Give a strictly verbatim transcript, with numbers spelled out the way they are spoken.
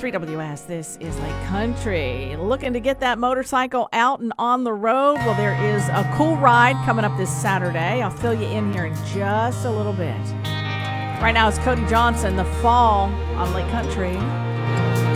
three W S, this is Lake Country. Looking to get that motorcycle out and on the road? Well, there is a cool ride coming up this Saturday. I'll fill you in here in just a little bit. Right now it's Cody Johnson, The Fall on Lake Country.